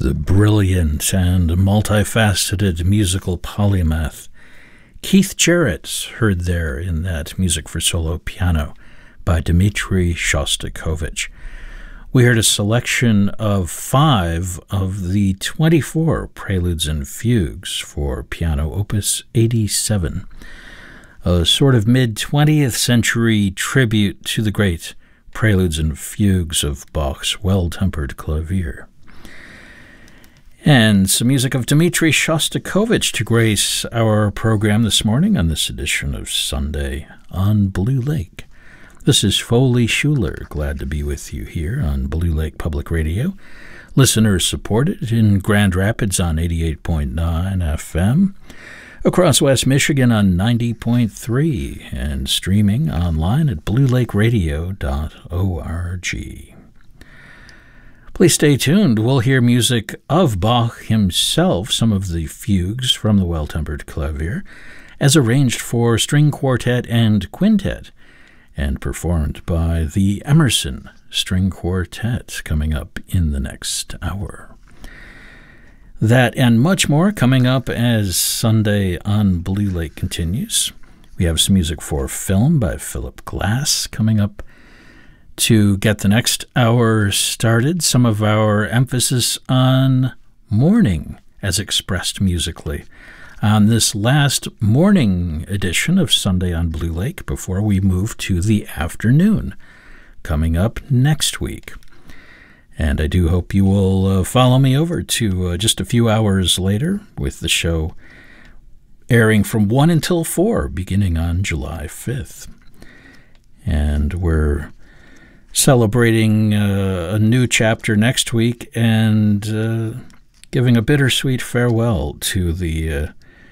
the brilliant and multifaceted musical polymath Keith Jarrett, heard there in that Music for Solo Piano by Dmitri Shostakovich. We heard a selection of 5 of the 24 preludes and fugues for piano, Opus 87, a sort of mid-20th century tribute to the great preludes and fugues of Bach's Well-Tempered Clavier. And some music of Dmitri Shostakovich to grace our program this morning on this edition of Sunday on Blue Lake. This is Foley Schuler, glad to be with you here on Blue Lake Public Radio. Listeners supported in Grand Rapids on 88.9 FM, across West Michigan on 90.3, and streaming online at bluelakeradio.org. Please stay tuned. We'll hear music of Bach himself, some of the fugues from the Well-Tempered Clavier, as arranged for string quartet and quintet, and performed by the Emerson String Quartet, coming up in the next hour. That and much more coming up as Sunday on Blue Lake continues. We have some music for film by Philip Glass coming up to get the next hour started. Some of our emphasis on morning as expressed musically on this last morning edition of Sunday on Blue Lake before we move to the afternoon coming up next week. And I do hope you will follow me over to just a few hours later with the show airing from 1 until 4 beginning on July 5th. And we're celebrating a new chapter next week and giving a bittersweet farewell to the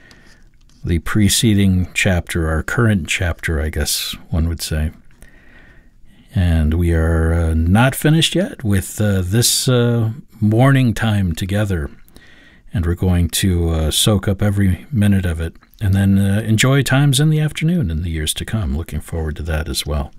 preceding chapter, our current chapter, I guess one would say. And we are not finished yet with this morning time together, and we're going to soak up every minute of it and then enjoy times in the afternoon in the years to come. Looking forward to that as well.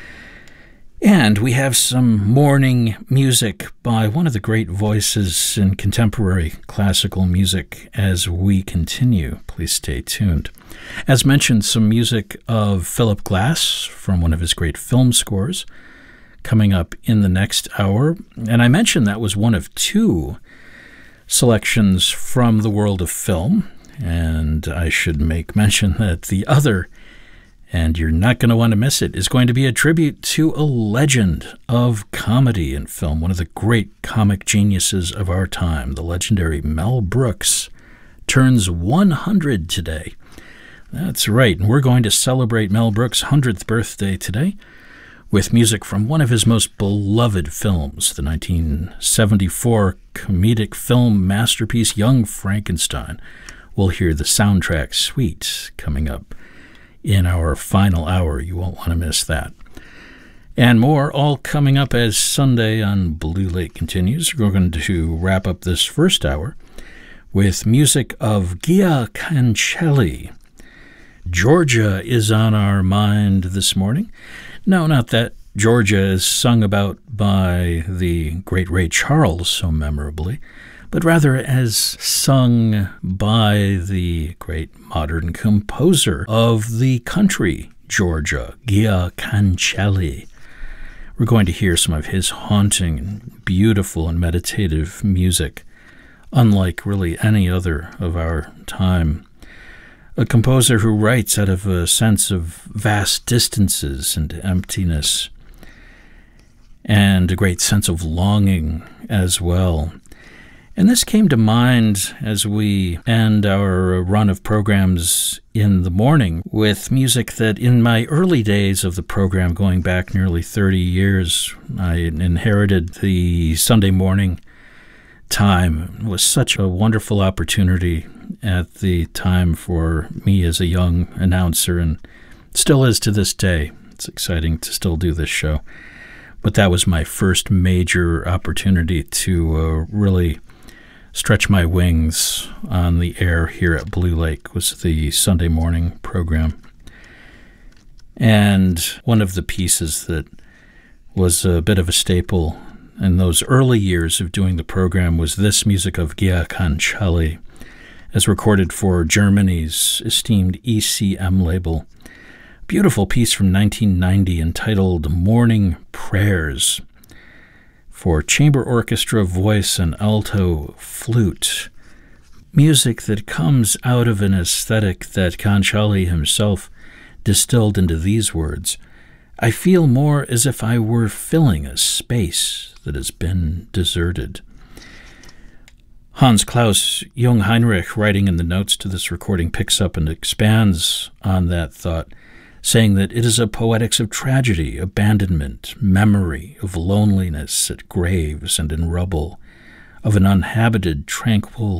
And we have some morning music by one of the great voices in contemporary classical music as we continue. Please stay tuned. As mentioned, some music of Philip Glass from one of his great film scores coming up in the next hour. And I mentioned that was one of 2 selections from the world of film. And I should make mention that the other, and you're not going to want to miss it, is going to be a tribute to a legend of comedy in film, one of the great comic geniuses of our time. The legendary Mel Brooks turns 100 today. That's right, and we're going to celebrate Mel Brooks' 100th birthday today with music from one of his most beloved films, the 1974 comedic film masterpiece Young Frankenstein. We'll hear the soundtrack Sweet coming up in our final hour. You won't want to miss that. And more, all coming up as Sunday on Blue Lake continues. We're going to wrap up this first hour with music of Gia Cancelli. Georgia is on our mind this morning. No, not that Georgia is sung about by the great Ray Charles so memorably, but rather as sung by the great modern composer of the country, Georgia, Gia Cancelli. We're going to hear some of his haunting and beautiful and meditative music, unlike really any other of our time. A composer who writes out of a sense of vast distances and emptiness, and a great sense of longing as well. And this came to mind as we end our run of programs in the morning with music that in my early days of the program, going back nearly 30 years, I inherited the Sunday morning time. It was such a wonderful opportunity at the time for me as a young announcer, and still is to this day. It's exciting to still do this show. But that was my first major opportunity to really stretch my wings on the air here at Blue Lake, was the Sunday morning program. And one of the pieces that was a bit of a staple in those early years of doing the program was this music of Gia Cancelli, as recorded for Germany's esteemed ECM label. Beautiful piece from 1990 entitled Morning Prayers for chamber orchestra, voice, and alto flute. Music that comes out of an aesthetic that Cancelli himself distilled into these words: I feel more as if I were filling a space that has been deserted. Hans Klaus Jungheinrich, writing in the notes to this recording, picks up and expands on that thought, saying that it is a poetics of tragedy, abandonment, memory, of loneliness at graves and in rubble, of an uninhabited, tranquil